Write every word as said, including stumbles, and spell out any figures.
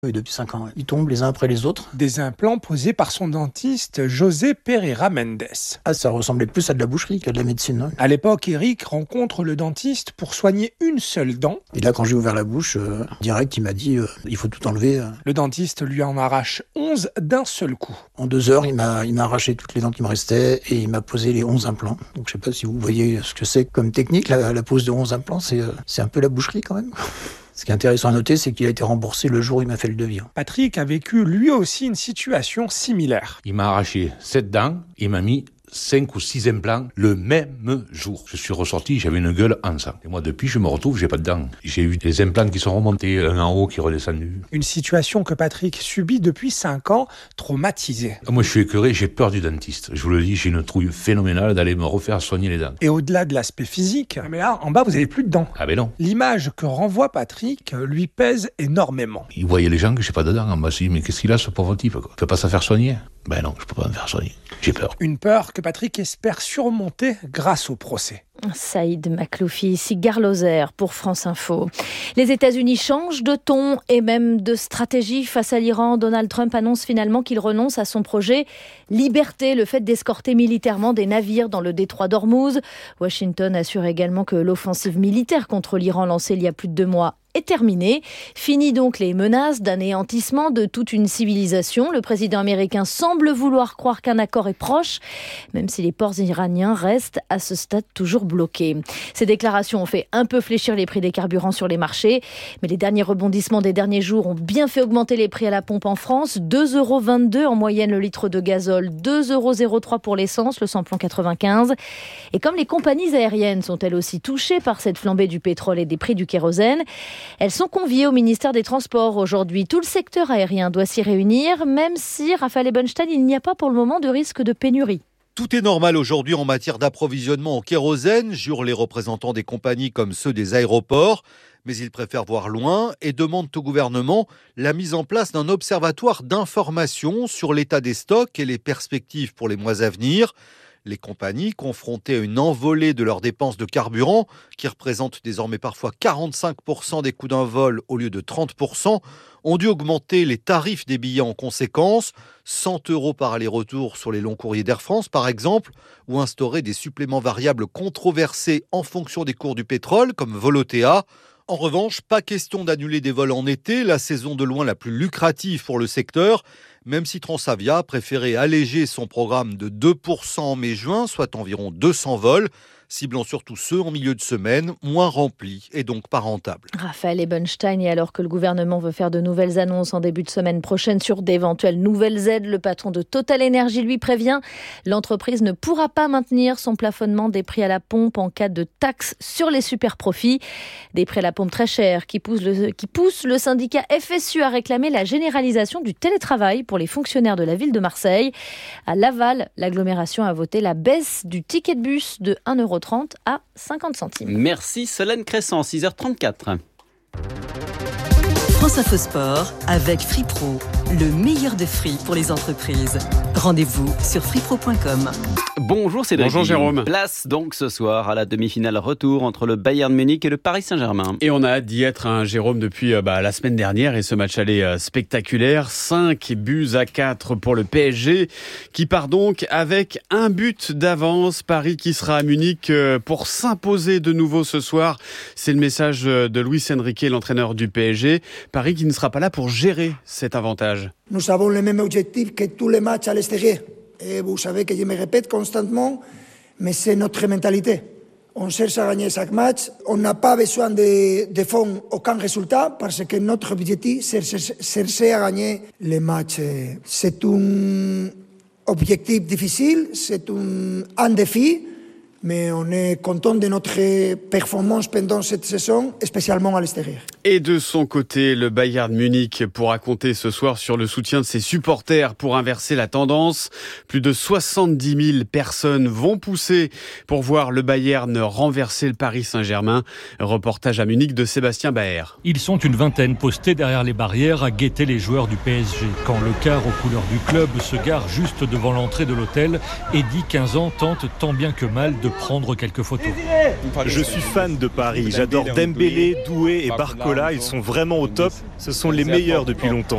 Et depuis cinq ans, ouais. Ils tombent les uns après les autres. Des implants posés par son dentiste José Pereira Mendes. Ah, ça ressemblait plus à de la boucherie qu'à de la médecine. Hein. À l'époque, Eric rencontre le dentiste pour soigner une seule dent. Et là, quand j'ai ouvert la bouche, euh, direct, il m'a dit euh, il faut tout enlever. Euh. Le dentiste lui en arrache onze d'un seul coup. En deux heures, il m'a, il m'a arraché toutes les dents qui me restaient et il m'a posé les onze implants. Donc je sais pas si vous voyez ce que c'est comme technique. La, la pose de onze implants, c'est, euh, c'est un peu la boucherie quand même. Ce qui est intéressant à noter, c'est qu'il a été remboursé le jour où il m'a fait le devis. Patrick a vécu lui aussi une situation similaire. Il m'a arraché sept dents, il m'a mis cinq ou six implants le même jour. Je suis ressorti, j'avais une gueule en sang. Et moi, depuis, je me retrouve, j'ai pas de dents. J'ai eu des implants qui sont remontés, un en haut qui est redescendu. Une situation que Patrick subit depuis cinq ans, traumatisé. Moi, je suis écœuré, j'ai peur du dentiste. Je vous le dis, j'ai une trouille phénoménale d'aller me refaire soigner les dents. Et au-delà de l'aspect physique, mais là, en bas, vous avez plus de dents. Ah ben non. L'image que renvoie Patrick lui pèse énormément. Il voyait les gens que j'ai pas de dents en bas. Je me dis, mais qu'est-ce qu'il a, ce pauvre type, quoi? Il peut pas se faire soigner? Ben non, je peux pas me faire soigner. J'ai peur. Une peur que Patrick espère surmonter grâce au procès. Saïd Makloufi, ici Gare Lozère pour France Info. Les États-Unis changent de ton et même de stratégie face à l'Iran. Donald Trump annonce finalement qu'il renonce à son projet Liberté, le fait d'escorter militairement des navires dans le détroit d'Ormuz. Washington assure également que l'offensive militaire contre l'Iran lancée il y a plus de deux mois est terminée. Fini donc les menaces d'anéantissement de toute une civilisation. Le président américain semble vouloir croire qu'un accord est proche, même si les ports iraniens restent à ce stade toujours bloqués. Ces déclarations ont fait un peu fléchir les prix des carburants sur les marchés, mais les derniers rebondissements des derniers jours ont bien fait augmenter les prix à la pompe en France. deux euros vingt-deux en moyenne le litre de gazole, deux euros zéro trois pour l'essence, le samplon quatre-vingt-quinze. Et comme les compagnies aériennes sont elles aussi touchées par cette flambée du pétrole et des prix du kérosène, elles sont conviées au ministère des Transports aujourd'hui. Tout le secteur aérien doit s'y réunir, même si, Raphaël Ebenstein, il n'y a pas pour le moment de risque de pénurie. Tout est normal aujourd'hui en matière d'approvisionnement en kérosène, jurent les représentants des compagnies comme ceux des aéroports. Mais ils préfèrent voir loin et demandent au gouvernement la mise en place d'un observatoire d'information sur l'état des stocks et les perspectives pour les mois à venir. Les compagnies, confrontées à une envolée de leurs dépenses de carburant, qui représentent désormais parfois quarante-cinq pour cent des coûts d'un vol au lieu de trente pour cent, ont dû augmenter les tarifs des billets en conséquence, cent euros par aller-retour sur les longs courriers d'Air France par exemple, ou instaurer des suppléments variables controversés en fonction des cours du pétrole, comme Volotea. En revanche, pas question d'annuler des vols en été, la saison de loin la plus lucrative pour le secteur, même si Transavia a préféré alléger son programme de deux pour cent en mai-juin, soit environ deux cents vols, ciblant surtout ceux en milieu de semaine, moins remplis et donc pas rentables. Raphaël Ebenstein, et alors que le gouvernement veut faire de nouvelles annonces en début de semaine prochaine sur d'éventuelles nouvelles aides, le patron de Total Energy lui prévient, l'entreprise ne pourra pas maintenir son plafonnement des prix à la pompe en cas de taxe sur les super-profits. Des prix à la pompe très chers qui poussent le, qui poussent le syndicat F S U à réclamer la généralisation du télétravail pour les fonctionnaires de la ville de Marseille. À Laval, l'agglomération a voté la baisse du ticket de bus de un euro trente à cinquante centimes. Merci Solène Crescent, six heures trente-quatre. France Info Sport avec Free Pro, le meilleur de free pour les entreprises. Rendez-vous sur free pro point com. Bonjour Cédric. Bonjour Jérôme. Place donc ce soir à la demi-finale retour entre le Bayern Munich et le Paris Saint-Germain. Et on a hâte d'y être, hein, Jérôme, depuis euh, bah, la semaine dernière. Et ce match allait euh, spectaculaire. cinq buts à quatre pour le P S G qui part donc avec un but d'avance. Paris qui sera à Munich euh, pour s'imposer de nouveau ce soir. C'est le message de Luis Enrique, l'entraîneur du P S G. Paris qui ne sera pas là pour gérer cet avantage. Nous avons le même objectif que tous les matchs à l'extérieur. Et vous savez que je me répète constamment, mais c'est notre mentalité. On cherche à gagner chaque match. On n'a pas besoin de, de faire aucun résultat parce que notre objectif, c'est chercher à gagner les matchs. C'est un objectif difficile, c'est un, un défi, mais on est content de notre performance pendant cette saison, spécialement à l'extérieur. Et de son côté, le Bayern Munich pourra compter ce soir sur le soutien de ses supporters pour inverser la tendance. Plus de soixante-dix mille personnes vont pousser pour voir le Bayern renverser le Paris Saint-Germain. Reportage à Munich de Sébastien Baer. Ils sont une vingtaine postés derrière les barrières à guetter les joueurs du P S G. Quand le car aux couleurs du club se gare juste devant l'entrée de l'hôtel, Eddy, quinze ans, tente tant bien que mal de prendre quelques photos. Je suis fan de Paris. J'adore Dembélé, Doué et Barcola. Ils sont vraiment au top. Ce sont les meilleurs depuis longtemps.